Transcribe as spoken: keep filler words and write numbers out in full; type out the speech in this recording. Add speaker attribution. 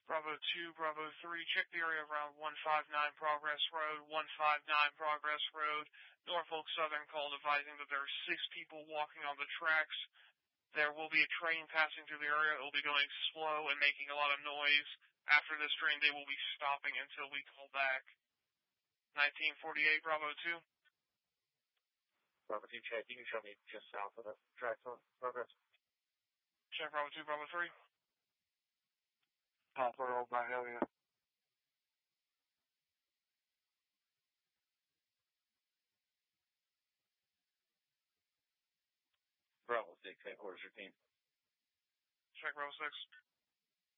Speaker 1: Bravo two, Bravo three, check the area around one five nine Progress Road, one five nine Progress Road, Norfolk Southern called advising that there are six people walking on the tracks. There will be a train passing through the area. It will be going slow and making a lot of noise. After this train, they will be stopping until we call back. nineteen forty-eight, Bravo two.
Speaker 2: Bravo two, check. You can show me just south of the tracks on Progress.
Speaker 1: Check, Bravo two, Bravo three.
Speaker 2: Poplar, Old Magnolia. Bravo six, headquarters routine.
Speaker 1: Check, Bravo six.